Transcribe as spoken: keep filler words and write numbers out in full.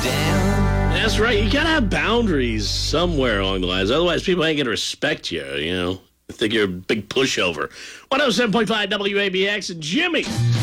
down. That's right. You got to have boundaries somewhere along the lines. Otherwise, people ain't going to respect you, you know. I think you're a big pushover. one oh seven point five W A B X and Jimmy